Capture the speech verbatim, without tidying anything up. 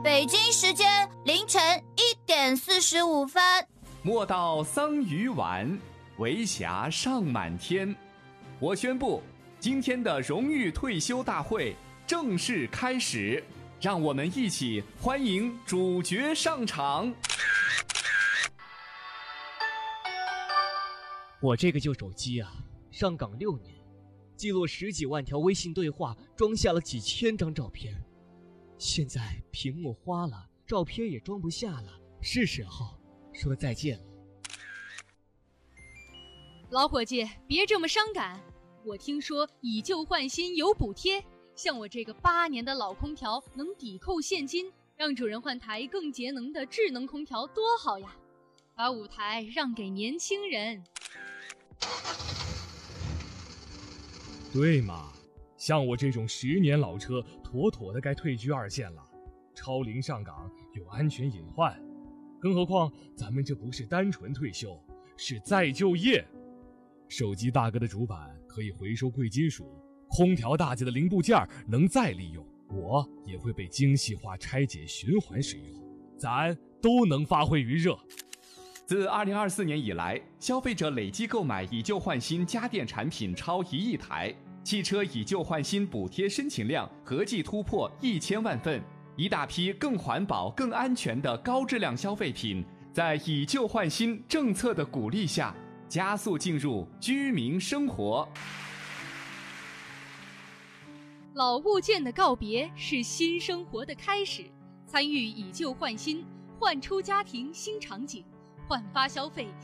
北京时间凌晨一点四十五分。 莫道桑榆晚，为霞尚满天。我宣布，今天的荣誉退休大会正式开始，让我们一起欢迎主角上场。 我这个旧手机啊，上岗六年，记录十几万条微信对话，装下了几千张照片。现在屏幕花了，照片也装不下了，是时候说再见了。 老伙计，别这么伤感。我听说以旧换新有补贴，像我这个八年的老空调能抵扣现金，让主人换台更节能的智能空调多好呀！把舞台让给年轻人。 对嘛，像我这种十年老车，妥妥的该退居二线了。超龄上岗有安全隐患，更何况咱们这不是单纯退休，是再就业。手机大哥的主板可以回收贵金属，空调大姐的零部件能再利用，我也会被精细化拆解循环使用，咱都能发挥余热。 自二零二四年以来，消费者累计购买以旧换新家电产品超一亿台，汽车以旧换新补贴申请量合计突破一千万份，一大批更环保、更安全的高质量消费品，在以旧换新政策的鼓励下，加速进入居民生活。 老物件的告别是新生活的开始，参与以旧换新，焕出家庭新场景，焕发消费